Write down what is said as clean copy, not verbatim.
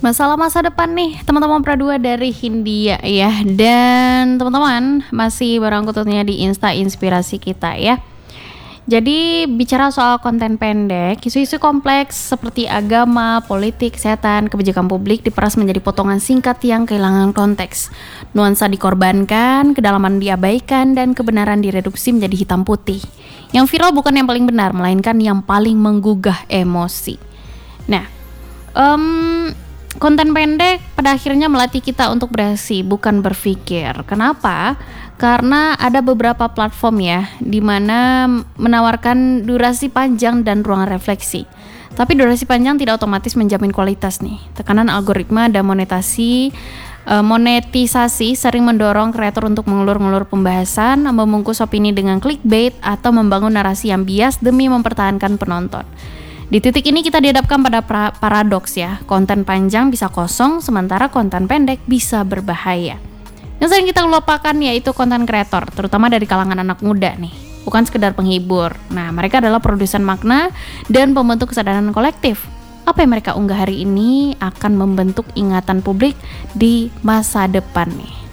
Masalah masa depan nih teman-teman Pradua dari Hindia ya. Dan teman-teman masih bareng tentunya di Insta Inspirasi kita ya. Jadi bicara soal konten pendek, isu-isu kompleks seperti agama, politik, kesehatan, kebijakan publik diperas menjadi potongan singkat yang kehilangan konteks. Nuansa dikorbankan, kedalaman diabaikan, dan kebenaran direduksi menjadi hitam putih. Yang viral bukan yang paling benar, melainkan yang paling menggugah emosi. Nah, konten pendek pada akhirnya melatih kita untuk bereaksi, bukan berpikir. Kenapa? Karena ada beberapa platform ya, di mana menawarkan durasi panjang dan ruang refleksi. Tapi durasi panjang tidak otomatis menjamin kualitas nih. Tekanan algoritma dan monetisasi sering mendorong kreator untuk mengulur-ngulur pembahasan, membungkus opini dengan clickbait, atau membangun narasi yang bias demi mempertahankan penonton. Di titik ini kita dihadapkan pada paradoks ya, konten panjang bisa kosong, sementara konten pendek bisa berbahaya. Yang sering kita lupakan yaitu konten kreator, terutama dari kalangan anak muda nih, bukan sekedar penghibur. Nah, mereka adalah produsen makna dan pembentuk kesadaran kolektif. Apa yang mereka unggah hari ini akan membentuk ingatan publik di masa depan nih.